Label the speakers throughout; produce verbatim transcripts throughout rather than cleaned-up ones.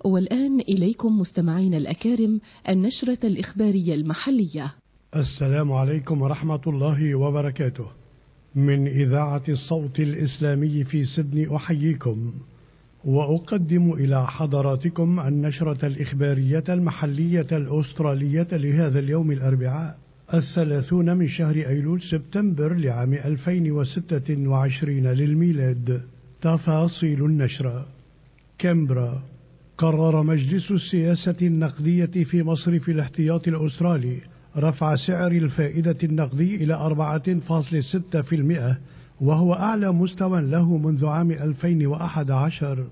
Speaker 1: والآن إليكم مستمعين الأكارم النشرة الإخبارية المحلية.
Speaker 2: السلام عليكم ورحمة الله وبركاته. من إذاعة الصوت الإسلامي في سيدني أحييكم وأقدم إلى حضراتكم النشرة الإخبارية المحلية الأسترالية لهذا اليوم الأربعاء الثلاثون من شهر أيلول سبتمبر لعام ألفين وستة وعشرين للميلاد. تفاصيل النشرة. كامبرا. قرر مجلس السياسة النقدية في مصرف الاحتياطي الأسترالي رفع سعر الفائدة النقدي إلى أربعة فاصلة ستة بالمئة، وهو أعلى مستوى له منذ عام ألفين وأحد عشر.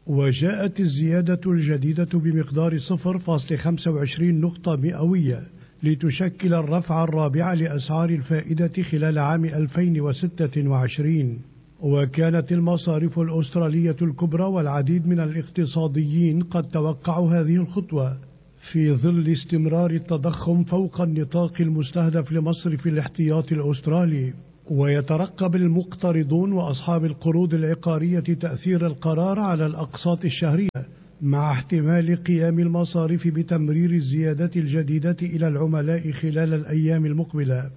Speaker 2: وجاءت الزيادة الجديدة بمقدار صفر فاصلة خمسة وعشرين نقطة مئوية لتشكل الرفع الرابع لأسعار الفائدة خلال عام ألفين وستة وعشرين. وكانت المصارف الأسترالية الكبرى والعديد من الاقتصاديين قد توقعوا هذه الخطوة في ظل استمرار التضخم فوق النطاق المستهدف لمصرف الاحتياطي الأسترالي. ويترقب المقترضون وأصحاب القروض العقارية تأثير القرار على الأقساط الشهرية، مع احتمال قيام المصارف بتمرير الزيادة الجديدة إلى العملاء خلال الأيام المقبلة.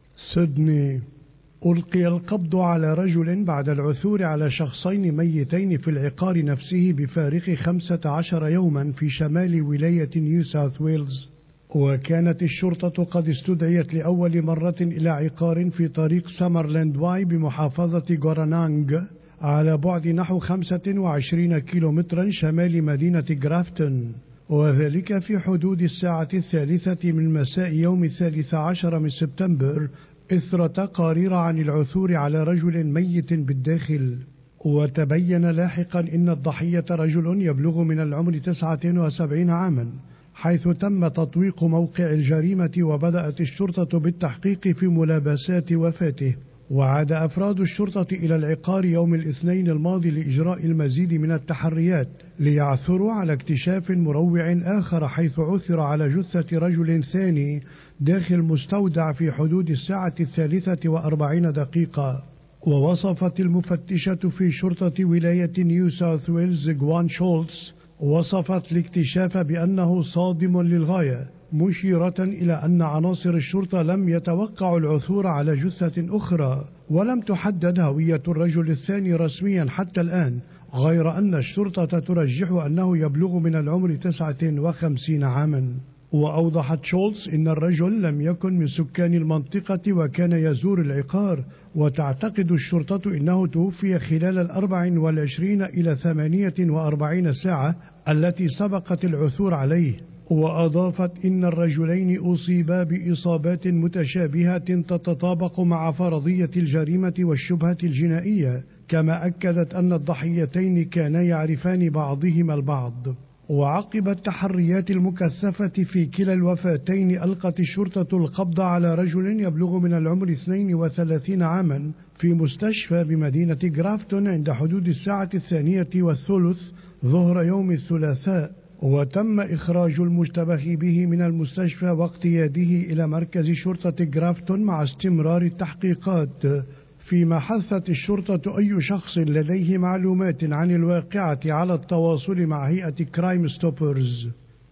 Speaker 2: سيدني. ألقي القبض على رجل بعد العثور على شخصين ميتين في العقار نفسه بفارق خمسة عشر يوما في شمال ولاية نيو ساوث ويلز. وكانت الشرطة قد استدعيت لأول مرة إلى عقار في طريق سامرلاند واي بمحافظة غورانانغ على بعد نحو خمسة وعشرين كيلومترا شمال مدينة غرافتون، وذلك في حدود الساعة الثالثة من مساء يوم الثالث عشر من سبتمبر إثر تقارير عن العثور على رجل ميت بالداخل. وتبين لاحقا إن الضحية رجل يبلغ من العمر تسعة وسبعين عاما، حيث تم تطويق موقع الجريمة وبدأت الشرطة بالتحقيق في ملابسات وفاته. وعاد أفراد الشرطة إلى العقار يوم الاثنين الماضي لإجراء المزيد من التحريات ليعثروا على اكتشاف مروع آخر، حيث عثر على جثة رجل ثاني داخل مستودع في حدود الساعة الثالثة وأربعين دقيقة. ووصفت المفتشة في شرطة ولاية نيو ساوث ويلز جوان شولتز وصفت الاكتشاف بأنه صادم للغاية، مشيرة إلى أن عناصر الشرطة لم يتوقعوا العثور على جثة أخرى، ولم تحدد هوية الرجل الثاني رسميا حتى الآن، غير أن الشرطة ترجح أنه يبلغ من العمر تسعة وخمسين عاما. وأوضحت شولتز إن الرجل لم يكن من سكان المنطقة وكان يزور العقار، وتعتقد الشرطة إنه توفي خلال الأربع والعشرين إلى ثمانية وأربعين ساعة التي سبقت العثور عليه. وأضافت إن الرجلين أصيبا بإصابات متشابهة تتطابق مع فرضية الجريمة والشبهة الجنائية، كما أكدت أن الضحيتين كانا يعرفان بعضهما البعض. وعقب التحريات المكثفة في كلا الوفاتين ألقت الشرطة القبض على رجل يبلغ من العمر اثنين وثلاثين عاما في مستشفى بمدينة غرافتون عند حدود الساعة الثانية والثلث ظهر يوم الثلاثاء. وتم إخراج المشتبه به من المستشفى واقتياده إلى مركز شرطة غرافتون مع استمرار التحقيقات، فيما حثت الشرطة أي شخص لديه معلومات عن الواقعة على التواصل مع هيئة كرايم ستوبرز.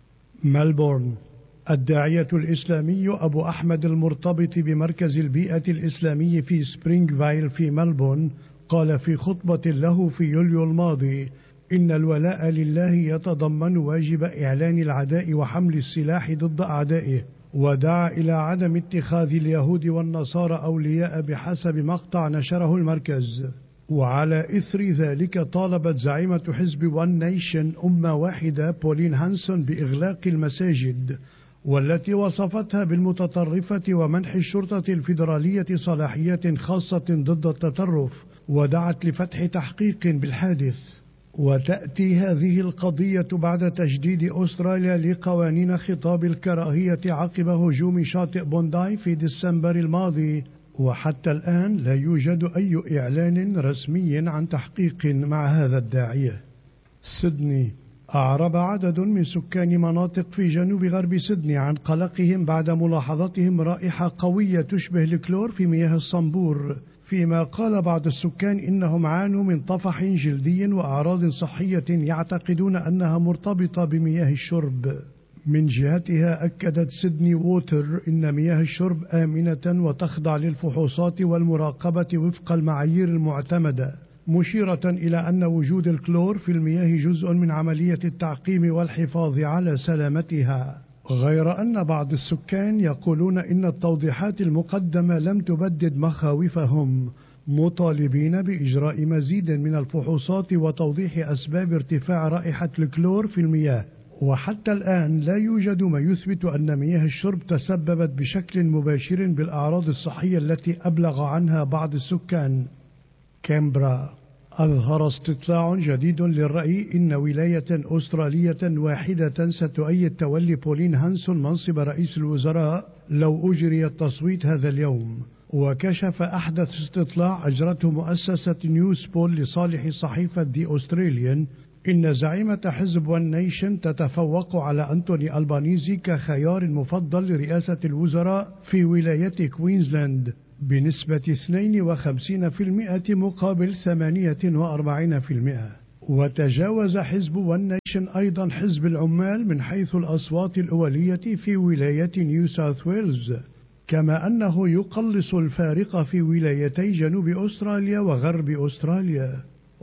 Speaker 2: ملبورن. الداعية الإسلامي أبو أحمد المرتبط بمركز البيئة الإسلامي في سبرينغفايل في ملبورن قال في خطبة له في يوليو الماضي إن الولاء لله يتضمن واجب إعلان العداء وحمل السلاح ضد أعدائه، ودعا إلى عدم اتخاذ اليهود والنصارى أولياء بحسب مقطع نشره المركز. وعلى إثر ذلك طالبت زعيمة حزب وان نيشن أمة واحدة بولين هانسون بإغلاق المساجد، والتي وصفتها بالمتطرفة ومنح الشرطة الفيدرالية صلاحيات خاصة ضد التطرف، ودعت لفتح تحقيق بالحادث. وتأتي هذه القضية بعد تجديد أستراليا لقوانين خطاب الكراهية عقب هجوم شاطئ بونداي في ديسمبر الماضي، وحتى الآن لا يوجد أي إعلان رسمي عن تحقيق مع هذا الداعية. سيدني. أعرب عدد من سكان مناطق في جنوب غرب سيدني عن قلقهم بعد ملاحظتهم رائحة قوية تشبه الكلور في مياه الصنبور فيما قال بعض السكان إنهم عانوا من طفح جلدي وأعراض صحية يعتقدون أنها مرتبطة بمياه الشرب. من جهتها أكدت سيدني ووتر إن مياه الشرب آمنة وتخضع للفحوصات والمراقبة وفق المعايير المعتمدة، مشيرة إلى أن وجود الكلور في المياه جزء من عملية التعقيم والحفاظ على سلامتها. غير أن بعض السكان يقولون إن التوضيحات المقدمة لم تبدد مخاوفهم، مطالبين بإجراء مزيد من الفحوصات وتوضيح أسباب ارتفاع رائحة الكلور في المياه. وحتى الآن لا يوجد ما يثبت أن مياه الشرب تسببت بشكل مباشر بالأعراض الصحية التي أبلغ عنها بعض السكان. كامبرا. أظهر استطلاع جديد للرأي إن ولاية أسترالية واحدة ستؤيد تولي بولين هانسون منصب رئيس الوزراء لو أجري التصويت هذا اليوم. وكشف أحدث استطلاع أجرته مؤسسة نيوز بول لصالح صحيفة دي أستراليان إن زعيمة حزب ون نيشن تتفوق على أنتوني ألبانيزي كخيار مفضل لرئاسة الوزراء في ولاية كوينزلاند بنسبة اثنين وخمسين بالمئة مقابل ثمانية وأربعين بالمئة. وتجاوز حزب ون نيشن أيضا حزب العمال من حيث الأصوات الأولية في ولاية نيو ساوث ويلز، كما أنه يقلص الفارق في ولايتي جنوب أستراليا وغرب أستراليا.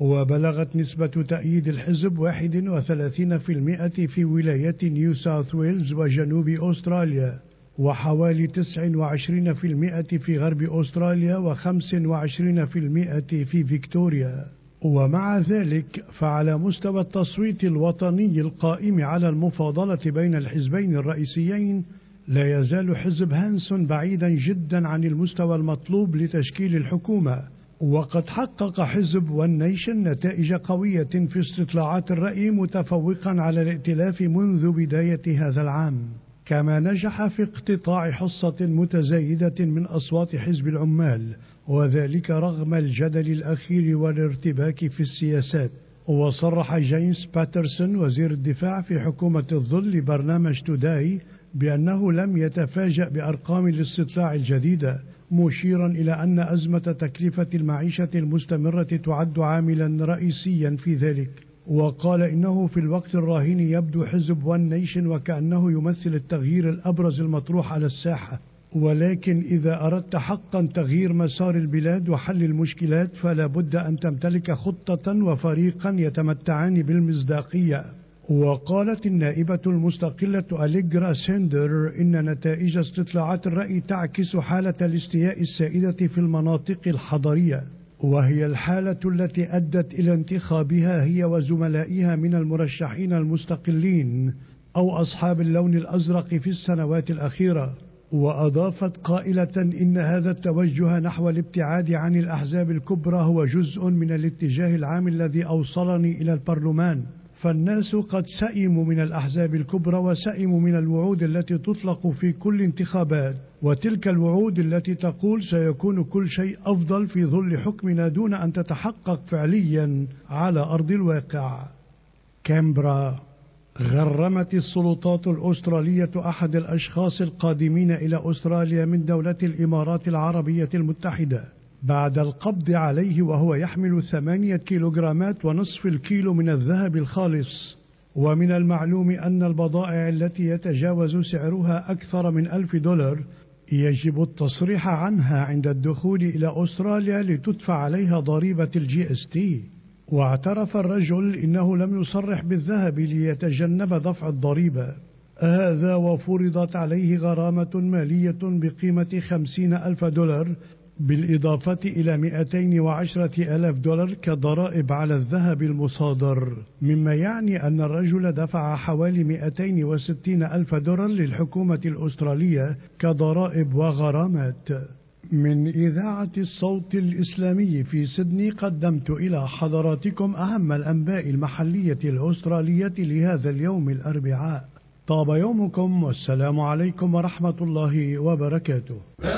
Speaker 2: وبلغت نسبة تأييد الحزب واحد وثلاثين بالمئة في ولاية نيو ساوث ويلز وجنوب أستراليا، وحوالي تسعة وعشرين بالمئة في غرب أستراليا وخمسة وعشرين بالمئة في فيكتوريا. ومع ذلك فعلى مستوى التصويت الوطني القائم على المفاضلة بين الحزبين الرئيسيين لا يزال حزب هانسون بعيدا جدا عن المستوى المطلوب لتشكيل الحكومة. وقد حقق حزب ون نيشن نتائج قوية في استطلاعات الرأي متفوقا على الائتلاف منذ بداية هذا العام، كما نجح في اقتطاع حصة متزايدة من أصوات حزب العمال، وذلك رغم الجدل الأخير والارتباك في السياسات. وصرح جيمس باترسون وزير الدفاع في حكومة الظل لبرنامج توداي بأنه لم يتفاجأ بأرقام الاستطلاع الجديدة، مشيرا إلى أن أزمة تكلفة المعيشة المستمرة تعد عاملا رئيسيا في ذلك. وقال إنه في الوقت الراهن يبدو حزب ون نيشن وكأنه يمثل التغيير الأبرز المطروح على الساحة، ولكن إذا أردت حقا تغيير مسار البلاد وحل المشكلات فلا بد أن تمتلك خطة وفريقا يتمتعان بالمصداقية. وقالت النائبة المستقلة أليغرا سيندر إن نتائج استطلاعات الرأي تعكس حالة الاستياء السائدة في المناطق الحضرية، وهي الحالة التي أدت إلى انتخابها هي وزملائها من المرشحين المستقلين أو أصحاب اللون الأزرق في السنوات الأخيرة. وأضافت قائلة إن هذا التوجه نحو الابتعاد عن الأحزاب الكبرى هو جزء من الاتجاه العام الذي أوصلني إلى البرلمان، فالناس قد سئموا من الأحزاب الكبرى وسئموا من الوعود التي تطلق في كل انتخابات، وتلك الوعود التي تقول سيكون كل شيء أفضل في ظل حكمنا دون أن تتحقق فعليا على أرض الواقع. كامبرا. غرمت السلطات الأسترالية أحد الأشخاص القادمين إلى أستراليا من دولة الإمارات العربية المتحدة بعد القبض عليه وهو يحمل ثمانية كيلوغرامات ونصف الكيلو من الذهب الخالص. ومن المعلوم أن البضائع التي يتجاوز سعرها أكثر من ألف دولار يجب التصريح عنها عند الدخول إلى أستراليا لتدفع عليها ضريبة الجي اس تي. واعترف الرجل إنه لم يصرح بالذهب ليتجنب دفع الضريبة، هذا وفرضت عليه غرامة مالية بقيمة خمسين ألف دولار بالإضافة إلى مئتين وعشرة آلاف دولار كضرائب على الذهب المصادر، مما يعني أن الرجل دفع حوالي مئتين وستين ألف دولار للحكومة الأسترالية كضرائب وغرامات. من إذاعة الصوت الإسلامي في سيدني قدمت إلى حضراتكم أهم الأنباء المحلية الأسترالية لهذا اليوم الأربعاء. طاب يومكم والسلام عليكم ورحمة الله وبركاته.